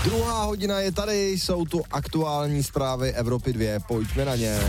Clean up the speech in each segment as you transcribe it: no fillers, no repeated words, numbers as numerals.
Druhá hodina je tady, jsou tu aktuální zprávy Evropy 2, pojďme na ně.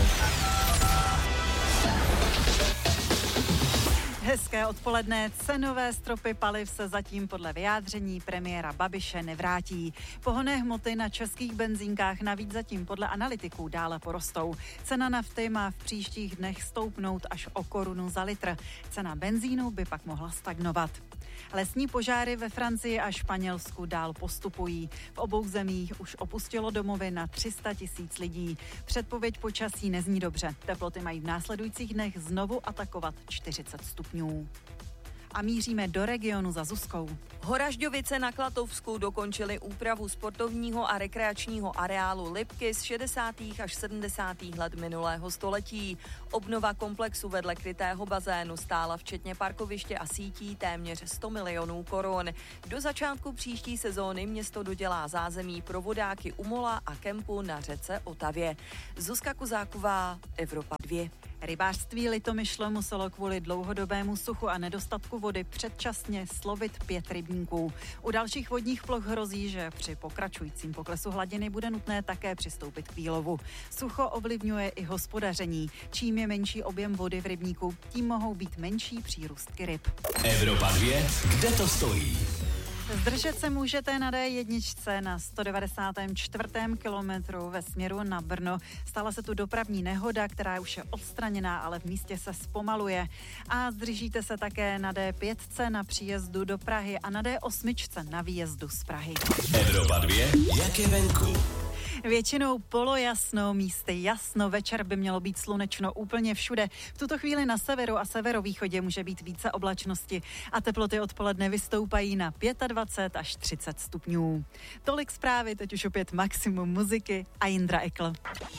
Hezké odpoledne. Cenové stropy paliv se zatím podle vyjádření premiéra Babiše nevrátí. Pohonné hmoty na českých benzínkách navíc zatím podle analytiků dále porostou. Cena nafty má v příštích dnech stoupnout až o korunu za litr. Cena benzínu by pak mohla stagnovat. Lesní požáry ve Francii a Španělsku dál postupují. V obou zemích už opustilo domovy na 300 000 lidí. Předpověď počasí nezní dobře. Teploty mají v následujících dnech znovu atakovat 40 stupňů. A míříme do regionu za Zuzkou. Horažďovice na Klatovsku dokončily úpravu sportovního a rekreačního areálu Lipky z 60. až 70. let minulého století. Obnova komplexu vedle krytého bazénu stála včetně parkoviště a sítí téměř 100 milionů korun. Do začátku příští sezóny město dodělá zázemí pro vodáky u mola a kempu na řece Otavě. Zuzka Kuzáková, Evropa 2. Rybářství Litomyšle muselo kvůli dlouhodobému suchu a nedostatku vody předčasně slovit 5 rybníků. U dalších vodních ploch hrozí, že při pokračujícím poklesu hladiny bude nutné také přistoupit k výlovu. Sucho ovlivňuje i hospodaření. Čím je menší objem vody v rybníku, tím mohou být menší přírůstky ryb. Evropa 2, kde to stojí? Zdržet se můžete na D1 na 194. kilometru ve směru na Brno. Stala se tu dopravní nehoda, která už je odstraněná, ale v místě se zpomaluje. A zdržíte se také na D5 na příjezdu do Prahy a na D8 na výjezdu z Prahy. Evropa 2, jak je venku? Většinou polojasno, místy jasno, večer by mělo být slunečno úplně všude. V tuto chvíli na severu a severovýchodě může být více oblačnosti a teploty odpoledne vystoupají na 25 až 30 stupňů. Tolik zprávy, teď už opět maximum muziky a Jindra Ekl.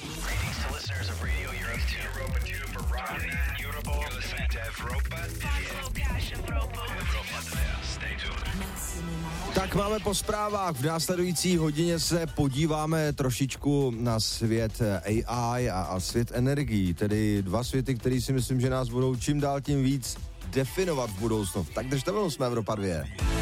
Tak máme po zprávách. V následující hodině se podíváme trošičku na svět AI a svět energií, tedy dva světy, které si myslím, že nás budou čím dál tím víc definovat v budoucnu. Tak držte mnou, jsme Evropa 2.